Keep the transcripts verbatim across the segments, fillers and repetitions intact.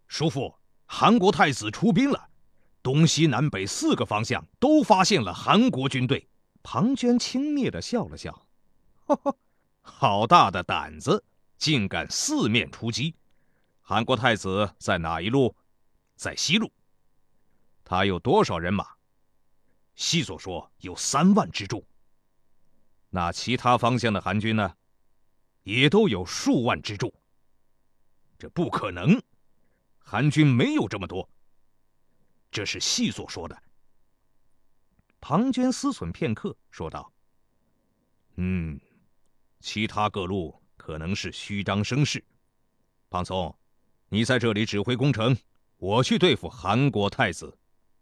叔父，韩国太子出兵了，东西南北四个方向都发现了韩国军队。 庞涓轻蔑地笑了笑， 哈哈，好大的胆子，竟敢四面出击！韩国太子在哪一路？在西路。他有多少人马？细所说有三万之众。那其他方向的韩军呢？也都有数万之众。这不可能，韩军没有这么多。这是细所说的。 庞涓思忖片刻，说道：“ 嗯，其他各路可能是虚张声势。庞聪，你在这里指挥攻城，我去对付韩国太子。”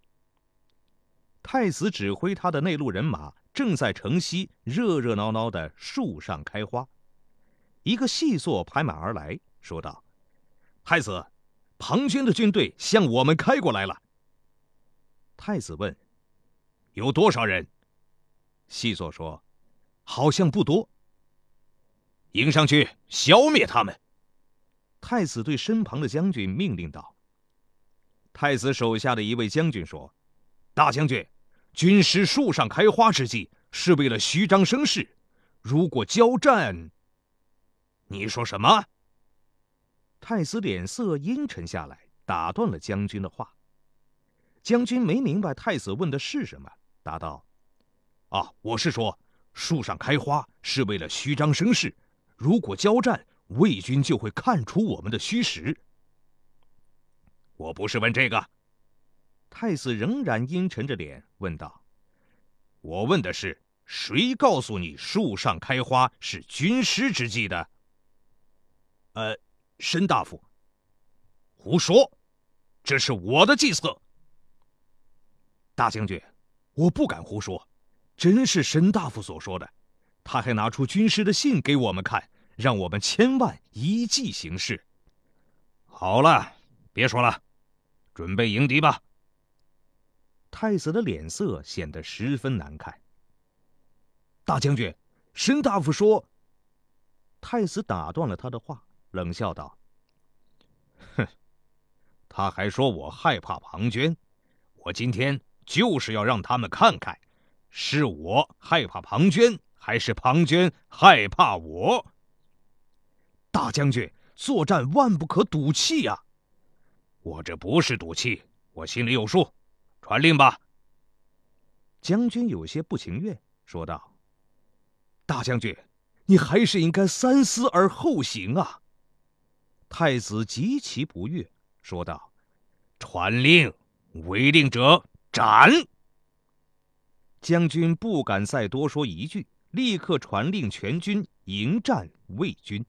太子指挥他的那路人马正在城西热热闹闹的树上开花。一个细作拍马而来，说道：“ 太子，庞涓的军队向我们开过来了。” 太子问：“ 有多少人？” 细作说：“好像不多。” 迎上去，消灭他们。 太子对身旁的将军命令道。 太子手下的一位将军说：“大将军，军师树上开花之计是为了虚张声势，如果交战……”你说什么？ 太子脸色阴沉下来，打断了将军的话。将军没明白太子问的是什么，答道：“ 啊，我是说，树上开花是为了虚张声势，如果交战，魏军就会看出我们的虚实。”我不是问这个。 太子仍然阴沉着脸问道：“ 我问的是，谁告诉你树上开花是军师之计的？”呃，申大夫。胡说，这是我的计策。大将军，我不敢胡说，真是申大夫所说的。他还拿出军师的信给我们看，让我们千万依计行事。好了，别说了，准备迎敌吧。 太子的脸色显得十分难看。 大将军，申大夫说…… 太子打断了他的话，冷笑道：“ 哼，他还说我害怕庞涓，我今天就是要让他们看看，是我害怕庞涓，还是庞涓害怕我。”大将军，作战万不可赌气呀！我这不是赌气，我心里有数。传令吧。 将军有些不情愿，说道：“ 大将军，你还是应该三思而后行啊。” 太子极其不悦，说道：“ 传令，违令者斩！” 将军不敢再多说一句，立刻传令全军迎战魏军。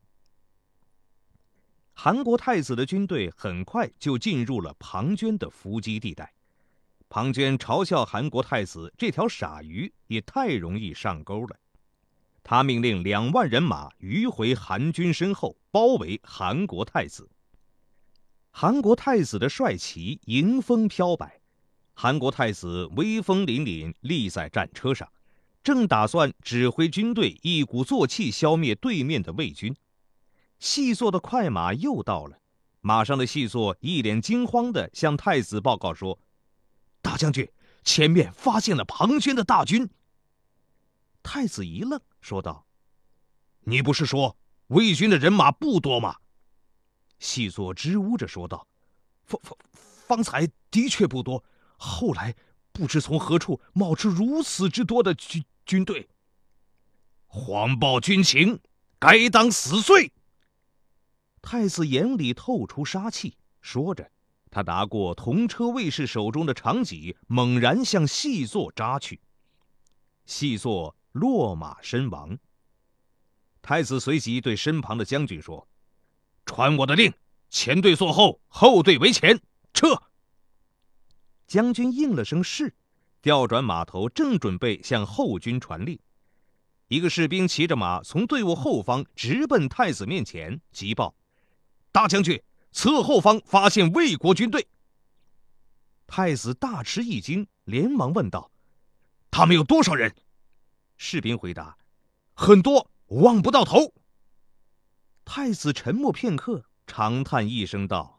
韩国太子的军队很快就进入了庞涓的伏击地带。庞涓嘲笑韩国太子这条傻鱼也太容易上钩了。他命令两万人马迂回韩军身后，包围韩国太子。韩国太子的帅旗迎风飘摆，韩国太子威风凛凛立在战车上，正打算指挥军队一鼓作气消灭对面的魏军。细作的快马又到了，马上的细作一脸惊慌地向太子报告说：“ 大将军，前面发现了庞涓的大军。” 太子一愣，说道：“ 你不是说魏军的人马不多吗？” 细作支吾着说道：“方方方才的确不多，后来不知从何处冒出如此之多的军军队。” 谎报军情，该当死罪！ 太子眼里透出杀气，说着，他拿过同车卫士手中的长戟，猛然向细作扎去。细作落马身亡。 太子随即对身旁的将军说：“传我的令，前队坐后，后队为前，撤！” 将军应了声是，调转马头，正准备向后军传令。一个士兵骑着马从队伍后方直奔太子面前，急报：“ 大将军，侧后方发现魏国军队！” 太子大吃一惊，连忙问道：“ 他们有多少人？” 士兵回答：“ 很多，望不到头。” 太子沉默片刻，长叹一声道：